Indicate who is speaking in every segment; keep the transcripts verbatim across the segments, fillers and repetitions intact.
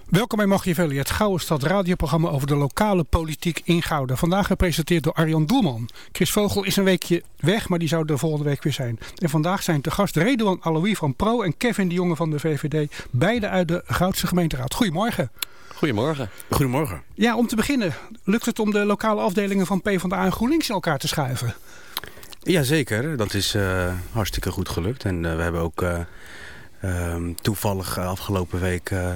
Speaker 1: Welkom bij Machiavelli, het Gouwenstad radioprogramma over de lokale politiek in Gouda. Vandaag gepresenteerd door Arjan Doelman. Chris Vogel is een weekje weg, maar die zou de volgende week weer zijn. En vandaag zijn te gast Redouan Aloui van Pro en Kevin de Jonge van de V V D. Beide uit de Goudse gemeenteraad. Goedemorgen.
Speaker 2: Goedemorgen.
Speaker 3: Goedemorgen.
Speaker 1: Ja, om te beginnen. Lukt het om de lokale afdelingen van PvdA en GroenLinks in elkaar te schuiven?
Speaker 3: Jazeker, dat is uh, hartstikke goed gelukt. En uh, we hebben ook uh, um, toevallig uh, afgelopen week uh, uh,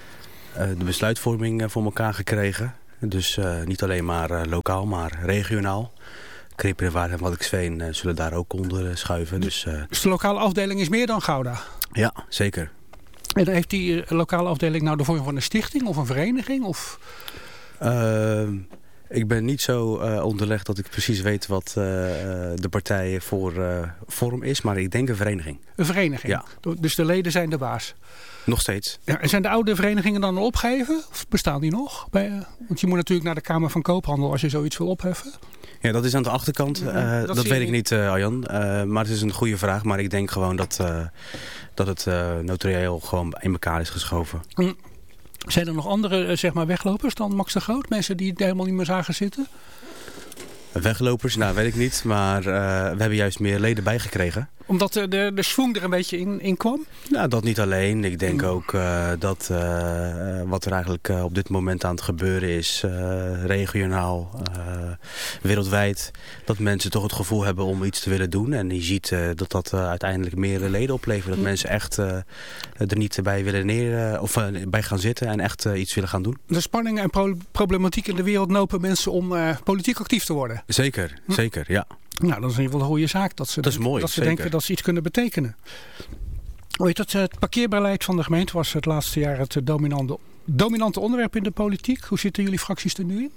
Speaker 3: de besluitvorming uh, voor elkaar gekregen. Dus uh, niet alleen maar uh, lokaal, maar regionaal. Creperenwaard en Waddinxveen uh, zullen daar ook onder uh, schuiven. Dus, uh,
Speaker 1: dus de lokale afdeling is meer dan Gouda?
Speaker 3: Ja, zeker.
Speaker 1: En heeft die uh, lokale afdeling nou de vorm van een stichting of een vereniging? Of...
Speaker 3: Uh, Ik ben niet zo uh, onderlegd dat ik precies weet wat uh, de partij voor uh, vorm is. Maar ik denk een vereniging.
Speaker 1: Een vereniging?
Speaker 3: Ja.
Speaker 1: Dus de leden zijn de baas?
Speaker 3: Nog steeds.
Speaker 1: Ja, en zijn de oude verenigingen dan al opgeheven? Of bestaan die nog? Bij, uh, want je moet natuurlijk naar de Kamer van Koophandel als je zoiets wil opheffen.
Speaker 3: Ja, dat is aan de achterkant. Uh, ja, dat dat weet ik niet, uh, Arjan. Uh, maar het is een goede vraag. Maar ik denk gewoon dat, uh, dat het uh, notarieel gewoon in elkaar is geschoven.
Speaker 1: Mm. Zijn er nog andere zeg maar, weglopers dan Max de Groot? Mensen die het helemaal niet meer zagen zitten?
Speaker 3: Weglopers? Nou, weet ik niet. Maar uh, we hebben juist meer leden bijgekregen.
Speaker 1: Omdat de, de, de swing er een beetje in, in kwam?
Speaker 3: Nou, dat niet alleen. Ik denk ook uh, dat uh, wat er eigenlijk uh, op dit moment aan het gebeuren is, uh, regionaal, uh, wereldwijd, dat mensen toch het gevoel hebben om iets te willen doen. En je ziet uh, dat dat uh, uiteindelijk meer leden oplevert. Dat ja. mensen echt uh, er niet bij willen neer, uh, of uh, bij gaan zitten en echt uh, iets willen gaan doen.
Speaker 1: De spanningen en pro- problematiek in de wereld nopen mensen om uh, politiek actief te worden.
Speaker 3: Zeker, hm. zeker, ja.
Speaker 1: Nou, dat is in ieder geval een goede zaak. Dat ze,
Speaker 3: dat is mooi,
Speaker 1: dat ze
Speaker 3: zeker.
Speaker 1: denken dat ze iets kunnen betekenen. Weet het, het parkeerbeleid van de gemeente was het laatste jaar het dominante, dominante onderwerp in de politiek. Hoe zitten jullie fracties er nu in?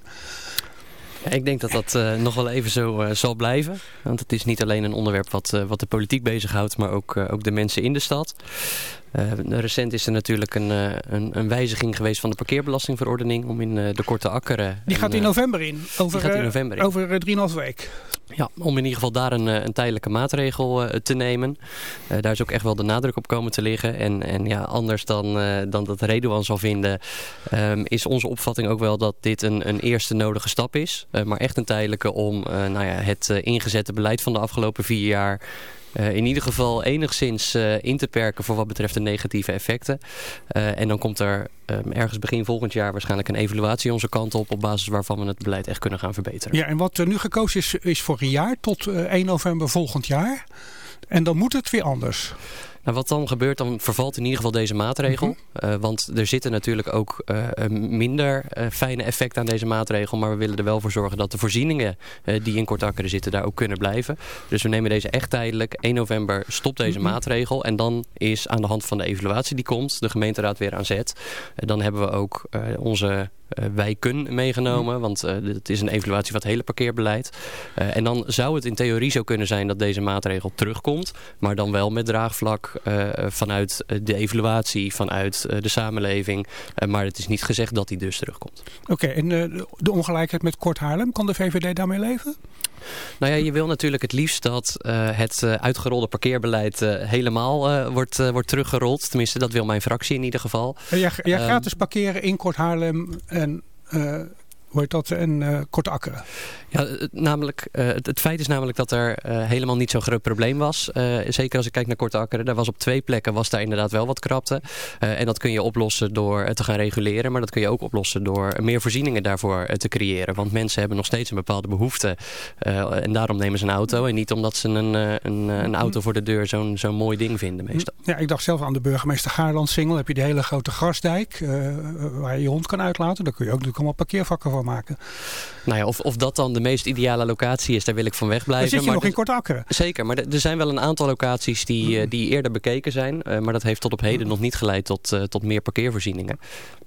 Speaker 2: Ja, ik denk dat dat uh, nog wel even zo uh, zal blijven. Want het is niet alleen een onderwerp wat, uh, wat de politiek bezighoudt, maar ook, uh, ook de mensen in de stad. Uh, recent is er natuurlijk een, uh, een, een wijziging geweest van de parkeerbelastingverordening om in uh, de Korte Akkeren...
Speaker 1: Die gaat
Speaker 2: en,
Speaker 1: in november in. Over,
Speaker 2: die gaat in november in.
Speaker 1: Over uh, drieënhalf week.
Speaker 2: Ja, om in ieder geval daar een, een tijdelijke maatregel uh, te nemen. Uh, daar is ook echt wel de nadruk op komen te liggen. En, en ja, anders dan, uh, dan dat Redouan zal vinden, um, is onze opvatting ook wel dat dit een, een eerste nodige stap is. Uh, maar echt een tijdelijke om uh, nou ja, het uh, ingezette beleid van de afgelopen vier jaar... Uh, in ieder geval enigszins uh, in te perken voor wat betreft de negatieve effecten. Uh, en dan komt er um, ergens begin volgend jaar waarschijnlijk een evaluatie onze kant op, op basis waarvan we het beleid echt kunnen gaan verbeteren.
Speaker 1: Ja, en wat er nu gekozen is, is voor een jaar tot uh, één november volgend jaar. En dan moet het weer anders.
Speaker 2: Nou, wat dan gebeurt, dan vervalt in ieder geval deze maatregel. Mm-hmm. Uh, want er zitten natuurlijk ook uh, minder uh, fijne effecten aan deze maatregel. Maar we willen er wel voor zorgen dat de voorzieningen uh, die in Korte Akkeren zitten daar ook kunnen blijven. Dus we nemen deze echt tijdelijk. één november stopt deze mm-hmm. maatregel. En dan is aan de hand van de evaluatie die komt de gemeenteraad weer aan zet. Uh, dan hebben we ook uh, onze... Uh, wijken meegenomen, want uh, het is een evaluatie van het hele parkeerbeleid. Uh, en dan zou het in theorie zo kunnen zijn dat deze maatregel terugkomt, maar dan wel met draagvlak uh, vanuit de evaluatie, vanuit uh, de samenleving. Uh, maar het is niet gezegd dat die dus terugkomt.
Speaker 1: Oké, okay, en uh, de ongelijkheid met Kort Haarlem, kan de V V D daarmee leven?
Speaker 2: Nou ja, je wil natuurlijk het liefst dat uh, het uh, uitgerolde parkeerbeleid uh, helemaal uh, wordt, uh, wordt teruggerold. Tenminste, dat wil mijn fractie in ieder geval.
Speaker 1: Ja, jij jij um, gratis parkeren in Kort Haarlem en... Uh... Hoe heet dat? En uh, Korte Akkeren.
Speaker 2: Ja, het, namelijk, uh, het, het feit is namelijk dat er uh, helemaal niet zo'n groot probleem was. Uh, zeker als ik kijk naar Korte Akkeren. Daar was op twee plekken was daar inderdaad wel wat krapte. Uh, en dat kun je oplossen door uh, te gaan reguleren. Maar dat kun je ook oplossen door meer voorzieningen daarvoor uh, te creëren. Want mensen hebben nog steeds een bepaalde behoefte. Uh, en daarom nemen ze een auto. En niet omdat ze een, uh, een, een auto voor de deur zo'n, zo'n mooi ding vinden meestal.
Speaker 1: Ja, ik dacht zelf aan de burgemeester Gaarland-Singel. Heb je die hele grote grasdijk uh, waar je je hond kan uitlaten. Daar kun je ook natuurlijk allemaal parkeervakken van maken.
Speaker 2: Nou ja, of, of dat dan de meest ideale locatie is, daar wil ik van wegblijven.
Speaker 1: Dan zit je
Speaker 2: maar
Speaker 1: nog in Korte Akkeren.
Speaker 2: Zeker, maar er zijn wel een aantal locaties die, uh, die eerder bekeken zijn. Uh, maar dat heeft tot op heden nog niet geleid tot, uh, tot meer parkeervoorzieningen.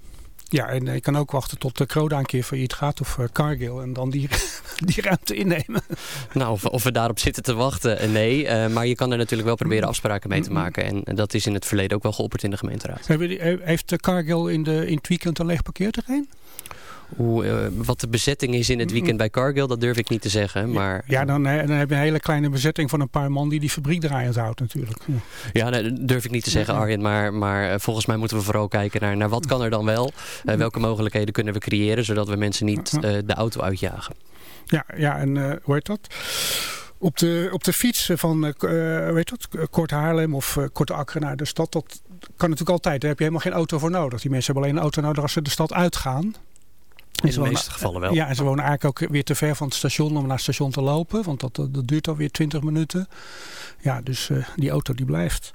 Speaker 1: Ja, en je kan ook wachten tot de Croda een keer failliet gaat of uh, Cargill en dan die, die ruimte innemen.
Speaker 2: Nou, of, of we daarop zitten te wachten, nee. Uh, maar je kan er natuurlijk wel proberen afspraken mee te maken. En, en dat is in het verleden ook wel geopperd in de gemeenteraad.
Speaker 1: Heeft Cargill in, de, in het weekend een leeg parkeerterrein?
Speaker 2: hoe, uh, wat de bezetting is in het weekend bij Cargill, dat durf ik niet te zeggen. Maar,
Speaker 1: ja, dan, dan heb je een hele kleine bezetting van een paar man die die fabriek draaiend houdt natuurlijk. Ja,
Speaker 2: ja nee, dat durf ik niet te zeggen, Arjen. Maar, maar volgens mij moeten we vooral kijken naar, naar wat kan er dan wel. Uh, welke mogelijkheden kunnen we creëren, zodat we mensen niet uh, de auto uitjagen.
Speaker 1: Ja, ja en uh, hoe heet dat? Op de, op de fiets van uh, weet dat, Kort Haarlem of uh, Korte Akker naar de stad, dat kan natuurlijk altijd. Daar heb je helemaal geen auto voor nodig. Die mensen hebben alleen een auto nodig als ze de stad uitgaan.
Speaker 2: In de wonen, meeste gevallen wel.
Speaker 1: Ja, en ze wonen eigenlijk ook weer te ver van het station om naar het station te lopen. Want dat, dat duurt alweer twintig minuten. Ja, dus uh, die auto die blijft.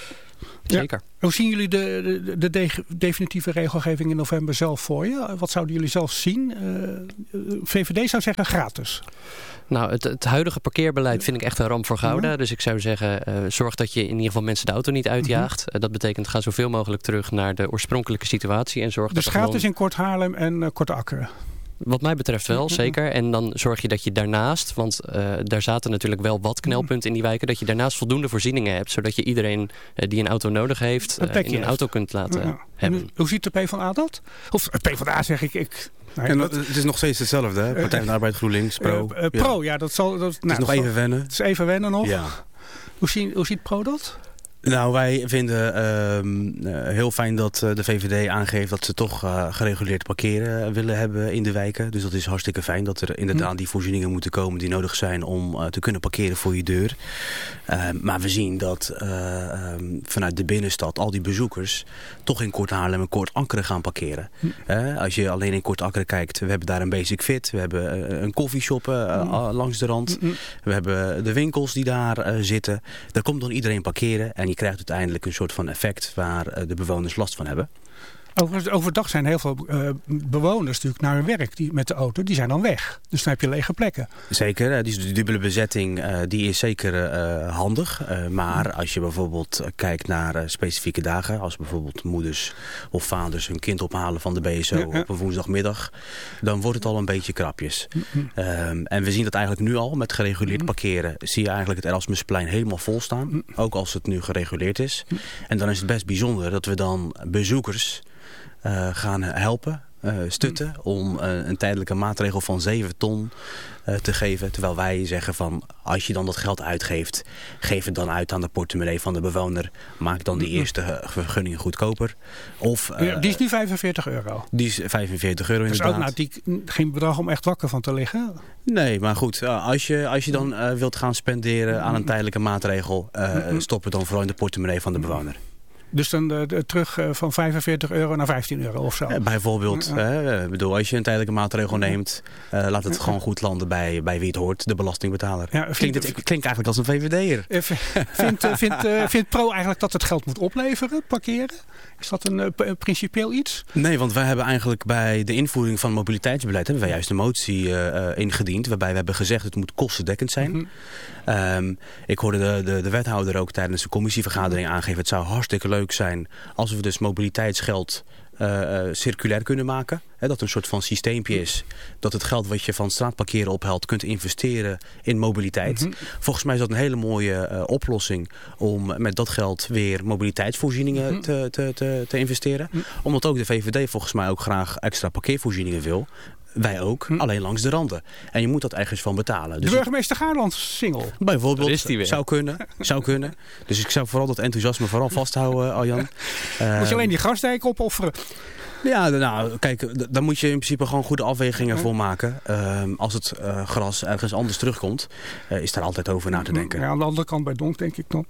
Speaker 2: Zeker.
Speaker 1: Ja. Hoe zien jullie de, de, de de definitieve regelgeving in november zelf voor je? Wat zouden jullie zelf zien? Uh, V V D zou zeggen gratis.
Speaker 2: Nou, het, het huidige parkeerbeleid vind ik echt een ramp voor Gouda. Mm-hmm. Dus ik zou zeggen, uh, zorg dat je in ieder geval mensen de auto niet uitjaagt. Mm-hmm. Uh, dat betekent, ga zoveel mogelijk terug naar de oorspronkelijke situatie. En zorg
Speaker 1: dus
Speaker 2: dat
Speaker 1: gratis
Speaker 2: gewoon...
Speaker 1: in Kort Haarlem en uh, Korte Akker?
Speaker 2: Wat mij betreft wel, mm-hmm. zeker. En dan zorg je dat je daarnaast, want uh, daar zaten natuurlijk wel wat knelpunten in die wijken, dat je daarnaast voldoende voorzieningen hebt, zodat je iedereen uh, die een auto nodig heeft, uh, in een auto kunt laten ja. hebben.
Speaker 1: Hoe ziet de PvdA dat? Of PvdA zeg ik... ik
Speaker 3: Nee, en dat, het is nog steeds hetzelfde, hè? Partij van de Arbeid, GroenLinks, Pro.
Speaker 1: Uh, uh, pro, ja. ja, dat zal... Dat,
Speaker 3: het
Speaker 1: nou,
Speaker 3: is nog
Speaker 1: dat
Speaker 3: even
Speaker 1: zal,
Speaker 3: wennen.
Speaker 1: Het is even wennen nog.
Speaker 3: Ja.
Speaker 1: Hoe, zien, hoe ziet Pro dat?
Speaker 3: Nou, wij vinden uh, uh, heel fijn dat uh, de V V D aangeeft dat ze toch uh, gereguleerd parkeren willen hebben in de wijken. Dus dat is hartstikke fijn dat er inderdaad die voorzieningen moeten komen die nodig zijn om uh, te kunnen parkeren voor je deur. Uh, maar we zien dat uh, um, vanuit de binnenstad al die bezoekers toch in Kort Haarlem en Kort Akker gaan parkeren. Hm. Uh, als je alleen in Kort Akker kijkt, we hebben daar een Basic Fit, we hebben uh, een koffieshop uh, hm. langs de rand, hm. we hebben de winkels die daar uh, zitten. Daar komt dan iedereen parkeren en je krijgt uiteindelijk een soort van effect waar de bewoners last van hebben.
Speaker 1: Over, overdag zijn heel veel uh, bewoners natuurlijk naar hun werk die, met de auto. Die zijn dan weg. Dus dan heb je lege plekken.
Speaker 3: Zeker. Die dubbele bezetting uh, die is zeker uh, handig. Uh, maar als je bijvoorbeeld kijkt naar uh, specifieke dagen. Als bijvoorbeeld moeders of vaders hun kind ophalen van de B S O ja, ja. op een woensdagmiddag. Dan wordt het al een beetje krapjes. Mm-hmm. Um, en we zien dat eigenlijk nu al met gereguleerd parkeren. Zie je eigenlijk het Erasmusplein helemaal vol staan. Mm-hmm. Ook als het nu gereguleerd is. Mm-hmm. En dan is het best bijzonder dat we dan bezoekers... Uh, gaan helpen, uh, stutten om uh, een tijdelijke maatregel van zeven ton uh, te geven. Terwijl wij zeggen van als je dan dat geld uitgeeft, geef het dan uit aan de portemonnee van de bewoner. Maak dan die eerste vergunning goedkoper. Of, uh,
Speaker 1: die is nu vijfenveertig euro.
Speaker 3: Die is vijfenveertig euro inderdaad.
Speaker 1: Dus ook nou, die, geen bedrag om echt wakker van te liggen?
Speaker 3: Nee, maar goed, als je, als je dan uh, wilt gaan spenderen aan een tijdelijke maatregel, uh, stop het dan vooral in de portemonnee van de bewoner.
Speaker 1: Dus dan de, de, terug uh, van vijfenveertig euro naar vijftien euro of zo?
Speaker 3: Ja, bijvoorbeeld, ja. hè, bedoel, als je een tijdelijke maatregel neemt, uh, laat het ja. gewoon goed landen bij, bij wie het hoort, de belastingbetaler. Ja, vindt, klinkt, het, klinkt eigenlijk als een V V D'er.
Speaker 1: Vindt uh, vind, uh, vind Pro eigenlijk dat het geld moet opleveren, parkeren? Is dat een uh, principieel iets?
Speaker 3: Nee, want wij hebben eigenlijk bij de invoering van mobiliteitsbeleid hebben wij juist een motie uh, ingediend, waarbij we hebben gezegd het moet kostendekkend zijn. Mm-hmm. Um, ik hoorde de, de, de wethouder ook tijdens de commissievergadering aangeven, het zou hartstikke leuk zijn als we dus mobiliteitsgeld uh, uh, circulair kunnen maken. He, dat er een soort van systeempje is. Dat het geld wat je van straatparkeren ophaalt kunt investeren in mobiliteit. Mm-hmm. Volgens mij is dat een hele mooie uh, oplossing om met dat geld weer mobiliteitsvoorzieningen mm-hmm. te, te, te, te investeren. Mm-hmm. Omdat ook de V V D volgens mij ook graag extra parkeervoorzieningen wil. Wij ook, hm. alleen langs de randen. En je moet dat ergens van betalen. Dus
Speaker 1: de burgemeester Gaarland single.
Speaker 3: Bijvoorbeeld, zou kunnen, zou kunnen. Dus ik zou vooral dat enthousiasme vooral vasthouden, Arjan.
Speaker 1: Uh, moet je alleen die grasdijk opofferen?
Speaker 3: Ja, nou, kijk, daar moet je in principe gewoon goede afwegingen voor maken. Uh, als het uh, gras ergens anders terugkomt, uh, is daar altijd over na te denken.
Speaker 1: Ja, aan de andere kant bij Donk denk ik dan.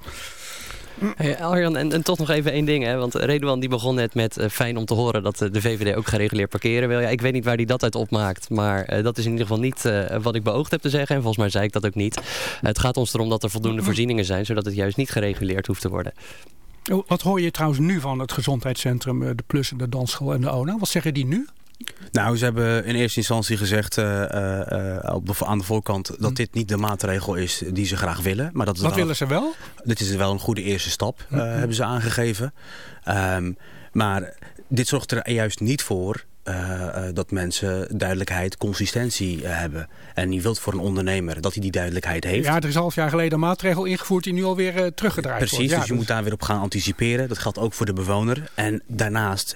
Speaker 2: Hey, Arjan, en, en toch nog even één ding. Hè? Want Redouan die begon net met uh, fijn om te horen dat uh, de V V D ook gereguleerd parkeren wil. Ja, ik weet niet waar hij dat uit opmaakt. Maar uh, dat is in ieder geval niet uh, wat ik beoogd heb te zeggen. En volgens mij zei ik dat ook niet. Uh, het gaat ons erom dat er voldoende voorzieningen zijn. Zodat het juist niet gereguleerd hoeft te worden.
Speaker 1: Wat hoor je trouwens nu van het gezondheidscentrum, de Plus en de Dansschool en de O N A? Wat zeggen die nu?
Speaker 3: Nou, ze hebben in eerste instantie gezegd uh, uh, op de, aan de voorkant dat hmm. dit niet de maatregel is die ze graag willen. Maar dat
Speaker 1: Wat willen ze wel?
Speaker 3: Dit is wel een goede eerste stap, uh, hmm. hebben ze aangegeven. Um, maar dit zorgt er juist niet voor uh, uh, dat mensen duidelijkheid, consistentie uh, hebben. En je wilt voor een ondernemer dat hij die duidelijkheid heeft.
Speaker 1: Ja, er is een half jaar geleden een maatregel ingevoerd die nu alweer uh, teruggedraaid
Speaker 3: Precies,
Speaker 1: wordt.
Speaker 3: Precies, ja, dus je dus... moet daar weer op gaan anticiperen. Dat geldt ook voor de bewoner. En daarnaast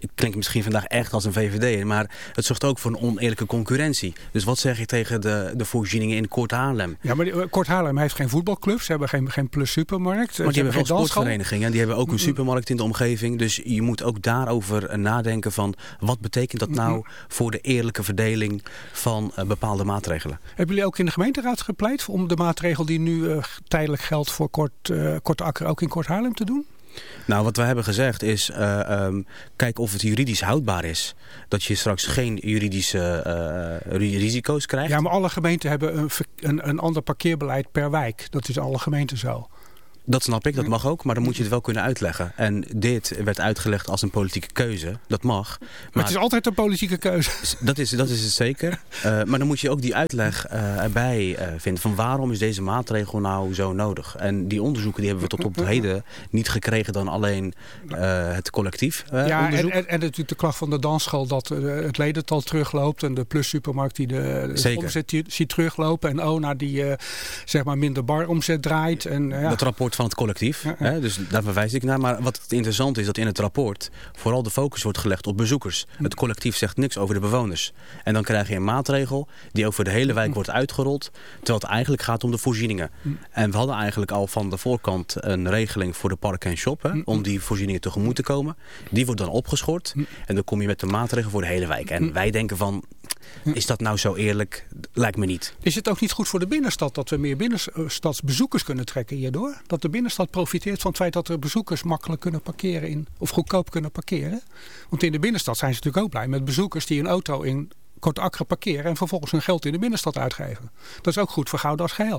Speaker 3: ik klink misschien vandaag echt als een V V D'er, maar het zorgt ook voor een oneerlijke concurrentie. Dus wat zeg je tegen de, de voorzieningen in Kort Haarlem?
Speaker 1: Ja, maar die, Kort Haarlem heeft geen voetbalclub, ze hebben geen, geen plus supermarkt.
Speaker 3: Maar die hebben
Speaker 1: geen
Speaker 3: wel sportverenigingen en die hebben ook een supermarkt in de omgeving. Dus je moet ook daarover nadenken van wat betekent dat nou voor de eerlijke verdeling van uh, bepaalde maatregelen.
Speaker 1: Hebben jullie ook in de gemeenteraad gepleit om de maatregel die nu uh, tijdelijk geldt voor Kort, uh, Kort Akker ook in Kort Haarlem te doen?
Speaker 3: Nou, wat we hebben gezegd is, uh, um, kijk of het juridisch houdbaar is. Dat je straks geen juridische uh, risico's krijgt.
Speaker 1: Ja, maar alle gemeenten hebben een, een, een ander parkeerbeleid per wijk. Dat is alle gemeenten zo.
Speaker 3: Dat snap ik, dat mag ook, maar dan moet je het wel kunnen uitleggen. En dit werd uitgelegd als een politieke keuze, dat mag. Maar,
Speaker 1: maar het is altijd een politieke keuze.
Speaker 3: Dat is, dat is het zeker. Uh, maar dan moet je ook die uitleg uh, erbij uh, vinden van waarom is deze maatregel nou zo nodig. En die onderzoeken die hebben we tot op het heden niet gekregen dan alleen uh, het collectief uh,
Speaker 1: ja,
Speaker 3: onderzoek.
Speaker 1: En, en, en natuurlijk de klacht van de dansschool dat uh, het ledental terugloopt en de plus supermarkt die de, de omzet die, ziet teruglopen. En ONA die uh, zeg maar minder baromzet draait. En, uh, ja.
Speaker 3: Dat rapport van het collectief. Ja, ja. Hè? Dus daar verwijs ik naar. Maar wat het interessant is dat in het rapport vooral de focus wordt gelegd op bezoekers. Het collectief zegt niks over de bewoners. En dan krijg je een maatregel die ook voor de hele wijk wordt uitgerold. Terwijl het eigenlijk gaat om de voorzieningen. En we hadden eigenlijk al van de voorkant een regeling voor de park en shop. Hè, om die voorzieningen tegemoet te komen. Die wordt dan opgeschort. En dan kom je met de maatregel voor de hele wijk. En wij denken van, is dat nou zo eerlijk? Lijkt me niet.
Speaker 1: Is het ook niet goed voor de binnenstad dat we meer binnenstadsbezoekers kunnen trekken hierdoor? Dat de binnenstad profiteert van het feit dat er bezoekers makkelijk kunnen parkeren in, of goedkoop kunnen parkeren. Want in de binnenstad zijn ze natuurlijk ook blij met bezoekers die een auto in Kort Akker parkeren en vervolgens hun geld in de binnenstad uitgeven. Dat is ook goed voor Gouda als geheel.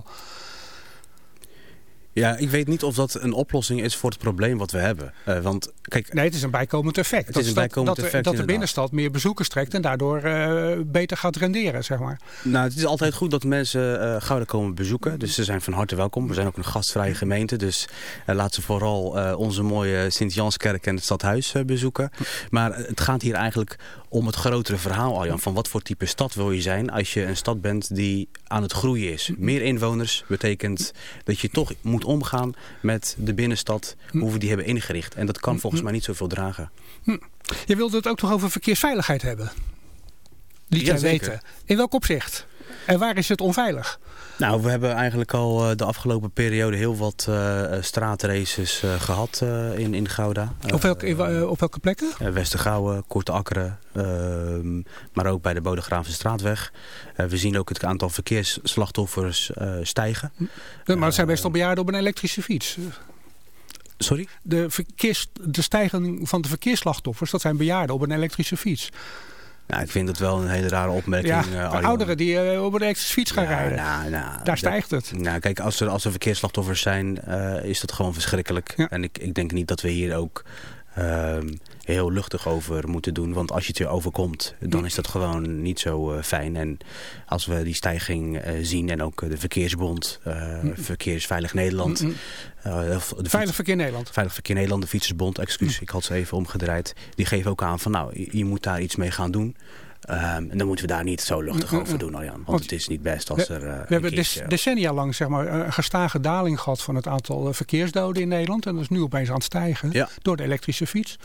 Speaker 3: Ja, ik weet niet of dat een oplossing is voor het probleem wat we hebben. Uh, want, kijk,
Speaker 1: nee, het is een bijkomend effect.
Speaker 3: Het
Speaker 1: dat
Speaker 3: is een
Speaker 1: dat,
Speaker 3: bijkomend
Speaker 1: dat,
Speaker 3: effect,
Speaker 1: dat de binnenstad meer bezoekers trekt en daardoor uh, beter gaat renderen, zeg maar.
Speaker 3: Nou, het is altijd goed dat mensen uh, Gouda komen bezoeken. Dus ze zijn van harte welkom. We zijn ook een gastvrije gemeente. Dus uh, laat ze vooral uh, onze mooie Sint-Janskerk en het stadhuis uh, bezoeken. Maar uh, het gaat hier eigenlijk om het grotere verhaal, Arjan. Van wat voor type stad wil je zijn als je een stad bent die aan het groeien is. Meer inwoners betekent dat je toch moet omgaan met de binnenstad, hoe we die hebben ingericht. En dat kan volgens mij niet zoveel dragen.
Speaker 1: Je wilde het ook nog over verkeersveiligheid hebben. Liet jij weten. In welk opzicht? En waar is het onveilig?
Speaker 3: Nou, we hebben eigenlijk al uh, de afgelopen periode heel wat uh, straatraces uh, gehad uh, in, in Gouda. Uh,
Speaker 1: op, welke, uh, op welke plekken?
Speaker 3: Uh, Westergouwen, Korte Akkeren, uh, maar ook bij de Bodegravenstraatweg. Uh, we zien ook het aantal verkeersslachtoffers uh, stijgen.
Speaker 1: Maar het zijn meestal bejaarden op een elektrische fiets.
Speaker 3: Sorry?
Speaker 1: De, verkeers, de stijging van de verkeersslachtoffers, dat zijn bejaarden op een elektrische fiets.
Speaker 3: Nou, ik vind het wel een hele rare opmerking.
Speaker 1: Ja, uh, ouderen die uh, op een elektrische fiets gaan ja, rijden. Nou, nou, Daar stijgt het.
Speaker 3: Nou, kijk, als er, als er verkeersslachtoffers zijn, uh, is dat gewoon verschrikkelijk. Ja. En ik, ik denk niet dat we hier ook uh, heel luchtig over moeten doen. Want als je het je overkomt, dan is dat gewoon niet zo uh, fijn. En als we die stijging uh, zien en ook uh, de Verkeersbond, uh, mm. Verkeersveilig Nederland. Mm-hmm. Uh, de fiets,
Speaker 1: Veilig Verkeer Nederland.
Speaker 3: Veilig Verkeer Nederland, de Fietsersbond, excuus, mm. ik had ze even omgedraaid. Die geven ook aan van nou, je, je moet daar iets mee gaan doen. Um, en dan moeten we daar niet zo luchtig mm, over doen, Arjan. Want, want het is niet best als
Speaker 1: we,
Speaker 3: er... Uh,
Speaker 1: we hebben
Speaker 3: keertje...
Speaker 1: des, decennia lang zeg maar, een gestage daling gehad van het aantal uh, verkeersdoden in Nederland. En dat is nu opeens aan het stijgen ja. door de elektrische fiets.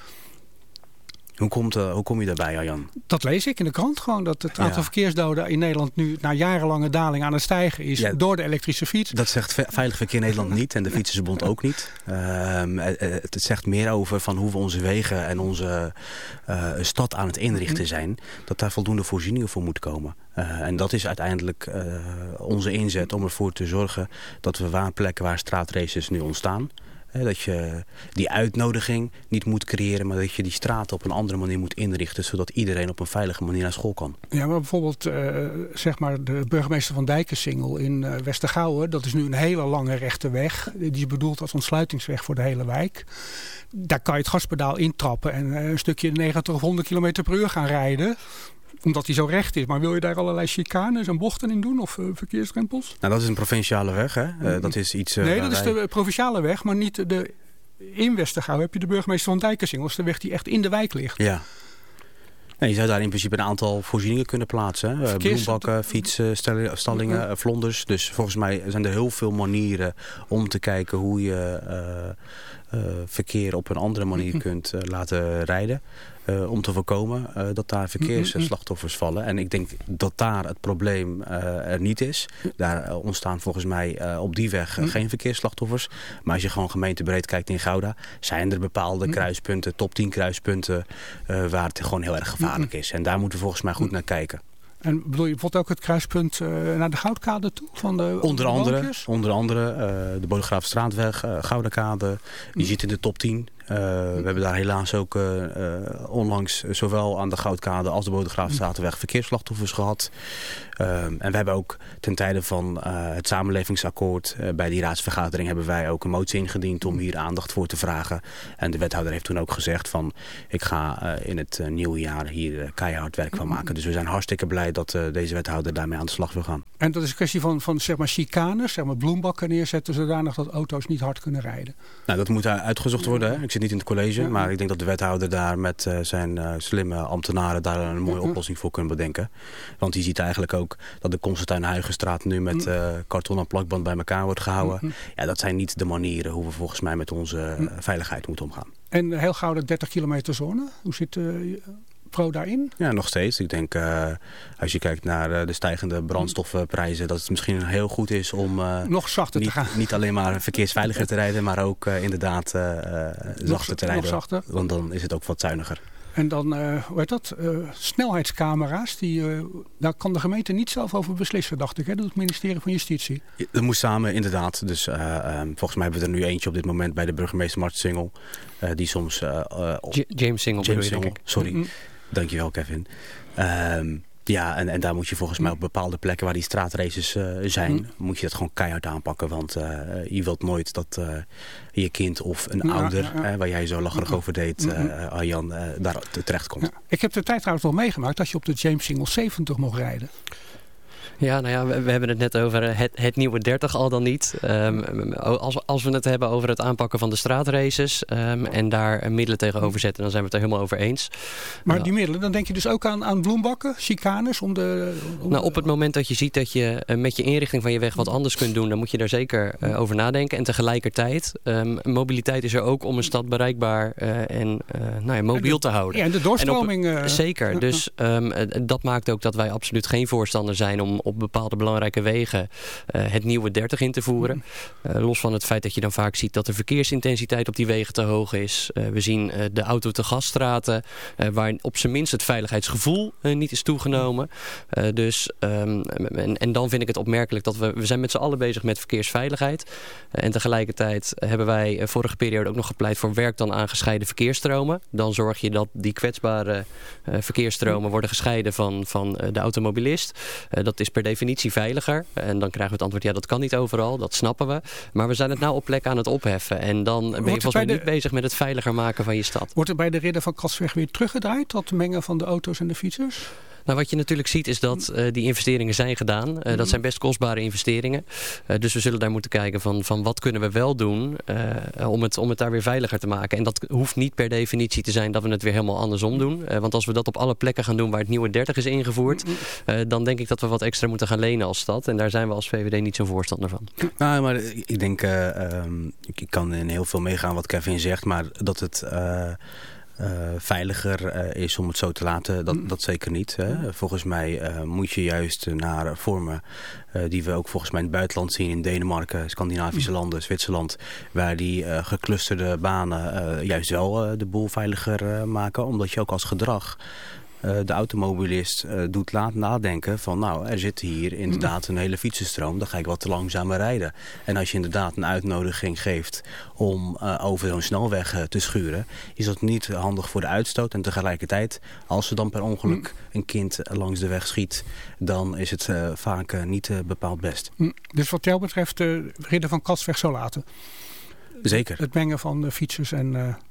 Speaker 3: Hoe, komt, uh, hoe kom je daarbij, Arjan?
Speaker 1: Dat lees ik in de krant gewoon. Dat het aantal ja. verkeersdoden in Nederland nu na jarenlange daling aan het stijgen is ja, door de elektrische fiets.
Speaker 3: Dat zegt Veilig Verkeer Nederland niet en de Fietsersbond ook niet. Um, het, het zegt meer over van hoe we onze wegen en onze uh, stad aan het inrichten zijn. Dat daar voldoende voorzieningen voor moet komen. Uh, en dat is uiteindelijk uh, onze inzet om ervoor te zorgen dat we waar plekken waar straatraces nu ontstaan. Dat je die uitnodiging niet moet creëren, maar dat je die straten op een andere manier moet inrichten, zodat iedereen op een veilige manier naar school kan.
Speaker 1: Ja, maar bijvoorbeeld uh, zeg maar de burgemeester van Dijkensingel in uh, Westergouwen, dat is nu een hele lange rechte weg. Die is bedoeld als ontsluitingsweg voor de hele wijk. Daar kan je het gaspedaal intrappen en uh, een stukje negentig of honderd kilometer per uur gaan rijden. Omdat hij zo recht is. Maar wil je daar allerlei chicanes en bochten in doen? Of uh, verkeersdrempels?
Speaker 3: Nou, dat is een provinciale weg, hè? Uh, dat is iets... Uh,
Speaker 1: nee, dat is wij... de provinciale weg. Maar niet de... In Westergouwen heb je de burgemeester van Dijkensingel. Dat is de weg die echt in de wijk ligt.
Speaker 3: Ja. Nee, je zou daar in principe een aantal voorzieningen kunnen plaatsen. Uh, Verkeers... Bloembakken, fietsstallingen, uh, vlonders. Dus volgens mij zijn er heel veel manieren om te kijken hoe je... Uh, uh, verkeer op een andere manier kunt uh, laten rijden. Uh, om te voorkomen uh, dat daar verkeersslachtoffers vallen. En ik denk dat daar het probleem uh, er niet is. Daar uh, ontstaan volgens mij uh, op die weg uh, geen verkeersslachtoffers. Maar als je gewoon gemeentebreed kijkt in Gouda, zijn er bepaalde kruispunten, top tien kruispunten, uh, waar het gewoon heel erg gevaarlijk is. En daar moeten we volgens mij goed naar kijken.
Speaker 1: En bedoel je bijvoorbeeld ook het kruispunt uh, naar de Goudkade toe? Van de,
Speaker 3: onder,
Speaker 1: de
Speaker 3: andere, onder andere uh, de Bodegraafstraatweg, uh, Goudakade. Je ziet in de top tien. Uh, we hebben daar helaas ook uh, uh, onlangs zowel aan de Goudkade als de Bodegraafstraatweg verkeersslachtoffers gehad. Uh, en we hebben ook ten tijde van uh, het samenlevingsakkoord uh, bij die raadsvergadering hebben wij ook een motie ingediend om hier aandacht voor te vragen. En de wethouder heeft toen ook gezegd van ik ga uh, in het uh, nieuwe jaar hier uh, keihard werk van maken. Dus we zijn hartstikke blij dat uh, deze wethouder daarmee aan de slag wil gaan.
Speaker 1: En dat is een kwestie van, van zeg maar chicanes, zeg maar bloembakken neerzetten zodanig dat auto's niet hard kunnen rijden. Nou,
Speaker 3: dat moet uitgezocht worden. Hè? Ik zit niet in het college, ja. Maar ik denk dat de wethouder daar met uh, zijn uh, slimme ambtenaren daar een mooie oplossing voor kunnen bedenken. Want die ziet eigenlijk ook dat de Constantijn-Huygenstraat nu met uh, karton en plakband bij elkaar wordt gehouden. Mm-hmm. Ja, dat zijn niet de manieren hoe we volgens mij met onze uh, veiligheid moeten omgaan.
Speaker 1: En heel gauw de dertig kilometer zone, hoe zit uh, Pro daarin?
Speaker 3: Ja, nog steeds. Ik denk uh, als je kijkt naar uh, de stijgende brandstoffenprijzen, dat het misschien heel goed is om uh,
Speaker 1: nog zachter
Speaker 3: niet,
Speaker 1: te gaan.
Speaker 3: Niet alleen maar verkeersveiliger te rijden, maar ook uh, inderdaad uh, zachter nog, te rijden.
Speaker 1: Nog zachter.
Speaker 3: Want dan is het ook wat zuiniger.
Speaker 1: En dan, uh, hoe heet dat, uh, snelheidscamera's, die, uh, daar kan de gemeente niet zelf over beslissen, dacht ik. Hè? Dat doet het ministerie van Justitie.
Speaker 3: Ja, dat moet samen, inderdaad. Dus uh, um, volgens mij hebben we er nu eentje op dit moment bij de burgemeester Mart Singel. Uh, die soms... Uh, uh,
Speaker 2: J- James Singel,
Speaker 3: James Singel,
Speaker 2: denk ik.
Speaker 3: sorry.
Speaker 1: Mm-hmm.
Speaker 3: Dankjewel, Kevin. Um, ja, en, en daar moet je volgens mij op bepaalde plekken waar die straatraces uh, zijn, mm. moet je dat gewoon keihard aanpakken. Want uh, je wilt nooit dat uh, je kind of een ja, ouder, ja, ja. Eh, waar jij zo lacherig over deed, uh, Arjan, uh, daar terecht komt. Ja.
Speaker 1: Ik heb de tijd trouwens wel meegemaakt dat je op de James Singel zeventig mocht rijden.
Speaker 2: Ja, nou ja, we, we hebben het net over het, het nieuwe dertig al dan niet. Um, als, als we het hebben over het aanpakken van de straatraces um, en daar middelen tegenover zetten, dan zijn we het er helemaal over eens.
Speaker 1: Maar
Speaker 2: uh,
Speaker 1: die middelen, dan denk je dus ook aan, aan bloembakken, chicanes? Om de, om
Speaker 2: nou, op het moment dat je ziet dat je uh, met je inrichting van je weg wat anders kunt doen, dan moet je daar zeker uh, over nadenken. En tegelijkertijd, um, mobiliteit is er ook om een stad bereikbaar uh, en uh, nou ja, mobiel
Speaker 1: de,
Speaker 2: te houden.
Speaker 1: Ja, en de doorstroming.
Speaker 2: En op,
Speaker 1: uh,
Speaker 2: zeker,
Speaker 1: uh,
Speaker 2: dus um, uh, dat maakt ook dat wij absoluut geen voorstander zijn om op bepaalde belangrijke wegen uh, het nieuwe dertig in te voeren. Uh, los van het feit dat je dan vaak ziet dat de verkeersintensiteit op die wegen te hoog is. Uh, we zien uh, de auto te gasstraten, uh, waar op zijn minst het veiligheidsgevoel uh, niet is toegenomen. Uh, dus, um, en, en dan vind ik het opmerkelijk dat we, we zijn met z'n allen bezig met verkeersveiligheid. Uh, en tegelijkertijd hebben wij uh, vorige periode ook nog gepleit voor werk dan aan gescheiden verkeersstromen. Dan zorg je dat die kwetsbare uh, verkeersstromen worden gescheiden van, van uh, de automobilist. Uh, dat is per definitie veiliger. En dan krijgen we het antwoord, ja, dat kan niet overal. Dat snappen we. Maar we zijn het nou op plek aan het opheffen. En dan ben je volgens mij de... niet bezig met het veiliger maken van je stad.
Speaker 1: Wordt er bij de ridder van Kalsweg weer teruggedraaid, dat mengen van de auto's en de fietsers?
Speaker 2: Nou, wat je natuurlijk ziet is dat uh, die investeringen zijn gedaan. Uh, mm-hmm. Dat zijn best kostbare investeringen. Uh, dus we zullen daar moeten kijken van, van wat kunnen we wel doen uh, om, het, om het daar weer veiliger te maken. En dat hoeft niet per definitie te zijn dat we het weer helemaal andersom doen. Uh, want als we dat op alle plekken gaan doen waar het nieuwe dertig is ingevoerd, uh, dan denk ik dat we wat extra moeten gaan lenen als stad. En daar zijn we als V V D niet zo'n voorstander van.
Speaker 3: Nou, maar ik denk, uh, um, ik kan in heel veel meegaan wat Kevin zegt, maar dat het... Uh, Uh, veiliger uh, is om het zo te laten, dat, dat zeker niet. Hè. Volgens mij uh, moet je juist naar vormen uh, die we ook volgens mij in het buitenland zien, in Denemarken, Scandinavische landen, Zwitserland, waar die uh, geclusterde banen uh, juist wel uh, de boel veiliger uh, maken, omdat je ook als gedrag Uh, de automobilist uh, doet laat nadenken van nou, er zit hier inderdaad een hele fietsenstroom, dan ga ik wat te langzamer rijden. En als je inderdaad een uitnodiging geeft om uh, over zo'n snelweg uh, te schuren, is dat niet handig voor de uitstoot. En tegelijkertijd, als er dan per ongeluk een kind langs de weg schiet, dan is het uh, vaak uh, niet uh, bepaald best.
Speaker 1: Dus wat jou betreft de ridder van Kalsweg zo laten?
Speaker 3: Zeker.
Speaker 1: Het mengen van de fietsers en uh,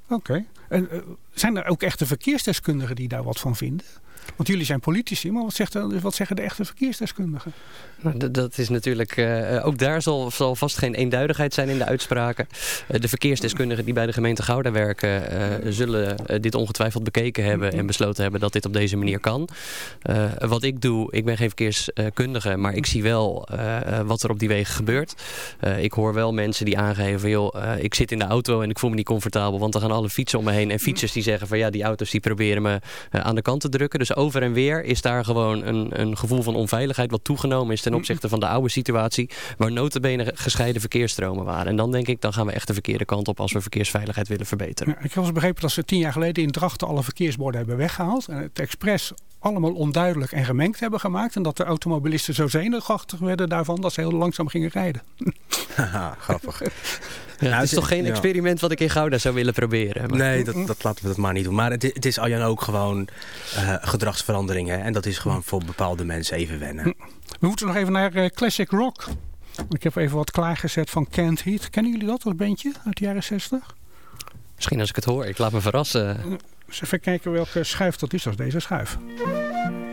Speaker 1: Oké. Okay. En uh, zijn er ook echte verkeersdeskundigen die daar wat van vinden? Want jullie zijn politici, maar wat, zegt er, wat zeggen de echte verkeersdeskundigen?
Speaker 2: Nou, dat is natuurlijk, uh, ook daar zal, zal vast geen eenduidigheid zijn in de uitspraken. Uh, de verkeersdeskundigen die bij de gemeente Gouda werken, uh, zullen uh, dit ongetwijfeld bekeken hebben en besloten hebben dat dit op deze manier kan. Uh, wat ik doe, ik ben geen verkeerskundige, maar ik zie wel uh, wat er op die wegen gebeurt. Uh, ik hoor wel mensen die aangeven van, joh, uh, ik zit in de auto en ik voel me niet comfortabel, want er gaan alle fietsen om me heen. En fietsers die zeggen van, ja, die auto's die proberen me uh, aan de kant te drukken. Dus over en weer is daar gewoon een, een gevoel van onveiligheid wat toegenomen is ten opzichte van de oude situatie, waar nota bene gescheiden verkeersstromen waren. En dan denk ik, dan gaan we echt de verkeerde kant op als we verkeersveiligheid willen verbeteren.
Speaker 1: Ja, ik heb eens begrepen dat ze tien jaar geleden in Drachten alle verkeersborden hebben weggehaald en het expres allemaal onduidelijk en gemengd hebben gemaakt en dat de automobilisten zo zenuwachtig werden daarvan dat ze heel langzaam gingen rijden.
Speaker 3: Haha, grappig.
Speaker 2: Ja, nou, het is toch geen ja. experiment wat ik in Gouda zou willen proberen. Maar...
Speaker 3: Nee, dat, dat laten we dat maar niet doen. Maar het, het is Arjan ook gewoon uh, gedragsveranderingen. En dat is gewoon voor bepaalde mensen even wennen.
Speaker 1: We moeten nog even naar uh, Classic Rock. Ik heb even wat klaargezet van Canned Heat. Kennen jullie dat, dat bandje uit de jaren zestig?
Speaker 2: Misschien als ik het hoor. Ik laat me verrassen.
Speaker 1: Eens even kijken welke schuif dat is. Dat is deze schuif.